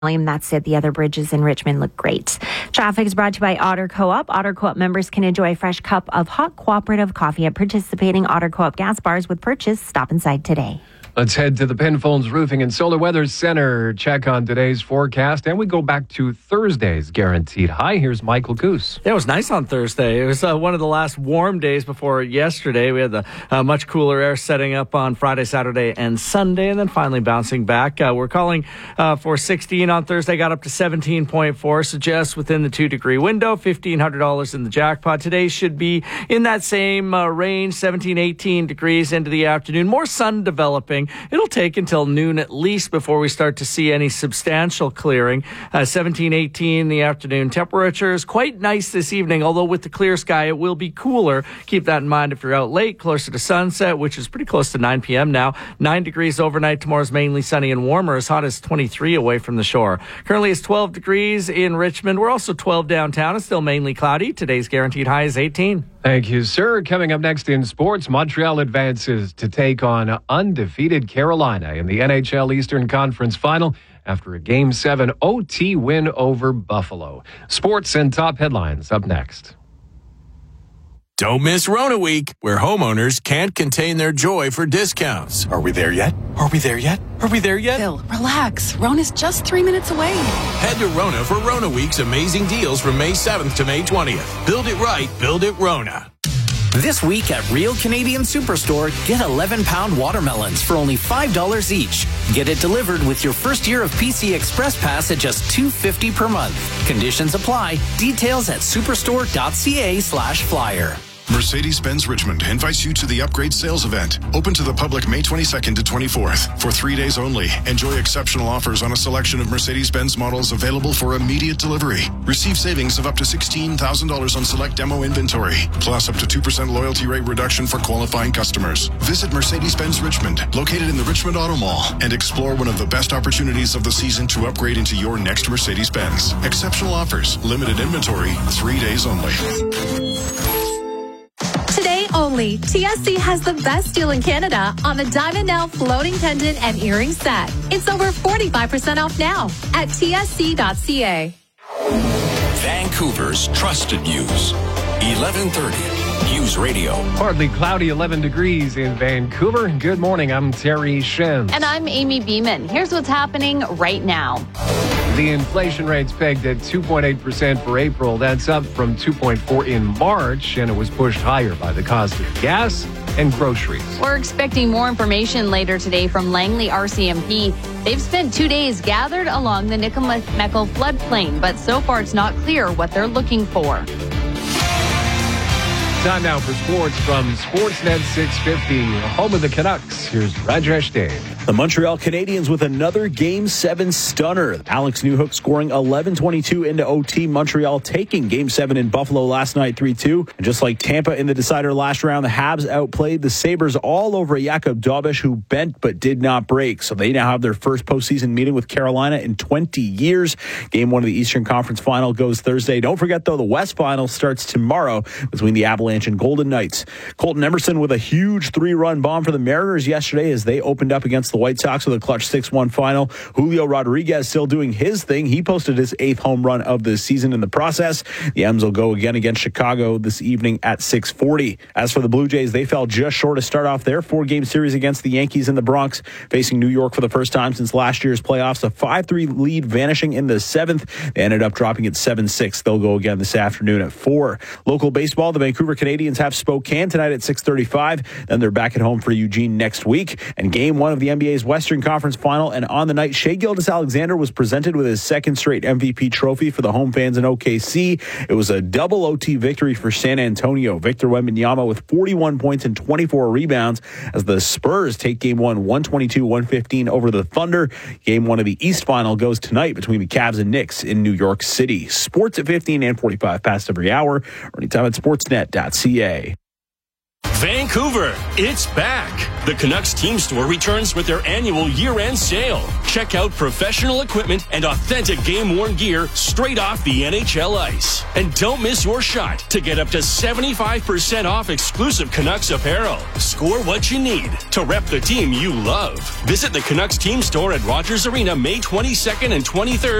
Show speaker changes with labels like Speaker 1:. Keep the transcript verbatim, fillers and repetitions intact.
Speaker 1: That's it. The other bridges in Richmond look great. Traffic is brought to you by Otter Co-op. Otter Co-op members can enjoy a fresh cup of hot cooperative coffee at participating Otter Co-op gas bars with purchase. Stop inside today.
Speaker 2: Let's head to the Penfolds Roofing and Solar Weather Center. Check on today's forecast, and we go back to Thursday's guaranteed high. Here's Michael Goose.
Speaker 3: Yeah, it was nice on Thursday. It was uh, one of the last warm days before yesterday. We had the uh, much cooler air setting up on Friday, Saturday, and Sunday, and then finally bouncing back. Uh, we're calling uh, for sixteen on Thursday, got up to seventeen point four, so just within the two-degree window, fifteen hundred dollars in the jackpot. Today should be in that same uh, range, seventeen, eighteen degrees into the afternoon. More sun developing. It'll take until noon at least before we start to see any substantial clearing. Uh, seventeen, eighteen in the afternoon. Temperatures quite nice this evening, although with the clear sky, it will be cooler. Keep that in mind if you're out late, closer to sunset, which is pretty close to nine p.m. now. nine degrees overnight. Tomorrow's mainly sunny and warmer, as hot as twenty-three away from the shore. Currently it's twelve degrees in Richmond. We're also twelve downtown. It's still mainly cloudy. Today's guaranteed high is eighteen.
Speaker 2: Thank you, sir. Coming up next in sports, Montreal advances to take on undefeated Carolina in the N H L Eastern Conference Final after a Game seven O T win over Buffalo. Sports and top headlines up next.
Speaker 4: Don't miss Rona Week, where homeowners can't contain their joy for discounts.
Speaker 5: Are we there yet? Are we there yet? Are we there yet?
Speaker 6: Phil, relax. Rona's just three minutes away.
Speaker 4: Head to Rona for Rona Week's amazing deals from May seventh to May twentieth. Build it right, build it Rona.
Speaker 7: This week at Real Canadian Superstore, get eleven-pound watermelons for only five dollars each. Get it delivered with your first year of P C Express Pass at just two dollars and fifty cents per month. Conditions apply. Details at superstore.ca slash flyer.
Speaker 8: Mercedes-Benz Richmond invites you to the Upgrade Sales Event. Open to the public May twenty-second to twenty-fourth. For three days only, enjoy exceptional offers on a selection of Mercedes-Benz models available for immediate delivery. Receive savings of up to sixteen thousand dollars on select demo inventory, plus up to two percent loyalty rate reduction for qualifying customers. Visit Mercedes-Benz Richmond, located in the Richmond Auto Mall, and explore one of the best opportunities of the season to upgrade into your next Mercedes-Benz. Exceptional offers, limited inventory, three days only.
Speaker 9: Today only, T S C has the best deal in Canada on the Diamond Now floating pendant and earring set. It's over forty-five percent off now at T S C dot C A.
Speaker 5: Vancouver's trusted news. eleven thirty. News Radio.
Speaker 2: Partly cloudy, eleven degrees in Vancouver. Good morning. I'm Terry Shen.
Speaker 10: And I'm Amy Beeman. Here's what's happening right now.
Speaker 2: The inflation rate's pegged at two point eight percent for April. That's up from two point four in March, and it was pushed higher by the cost of gas and groceries.
Speaker 10: We're expecting more information later today from Langley R C M P. They've spent two days gathered along the Nipmuc floodplain, but so far it's not clear what they're looking for.
Speaker 2: Time now for sports from Sportsnet six fifty, home of the Canucks. Here's Rajesh Dave.
Speaker 11: The Montreal Canadiens with another Game seven stunner. Alex Newhook scoring eleven twenty-two into O T. Montreal taking Game seven in Buffalo last night three two. And just like Tampa in the decider last round, the Habs outplayed the Sabres all over Jakub Dobeš, who bent but did not break. So they now have their first postseason meeting with Carolina in twenty years. Game one of the Eastern Conference Final goes Thursday. Don't forget, though, the West Final starts tomorrow between the Avalanche and Golden Knights. Colton Emerson with a huge three-run bomb for the Mariners yesterday as they opened up against the White Sox with a clutch six one final. Julio Rodriguez still doing his thing. He posted his eighth home run of the season in the process. The M's will go again against Chicago this evening at six forty. As for the Blue Jays, they fell just short to start off their four-game series against the Yankees in the Bronx, facing New York for the first time since last year's playoffs. A five three lead vanishing in the seventh. They ended up dropping it seven six. They'll go again this afternoon at four. Local baseball, the Vancouver Canadians have Spokane tonight at six thirty-five. Then they're back at home for Eugene next week. And game one of the N B A's Western Conference Final. And on the night, Shai Gilgeous-Alexander was presented with his second straight M V P trophy for the home fans in O K C. It was a double O T victory for San Antonio. Victor Wembanyama with forty-one points and twenty-four rebounds as the Spurs take game one, one twenty-two one fifteen over the Thunder. Game one of the East Final goes tonight between the Cavs and Knicks in New York City. Sports at fifteen and forty-five past every hour, or anytime at sportsnet dot c a.
Speaker 12: Vancouver, it's back. The Canucks Team Store returns with their annual year-end sale. Check out professional equipment and authentic game-worn gear straight off the N H L ice. And don't miss your shot to get up to seventy-five percent off exclusive Canucks apparel. Score what you need to rep the team you love. Visit the Canucks Team Store at Rogers Arena May twenty-second and twenty-third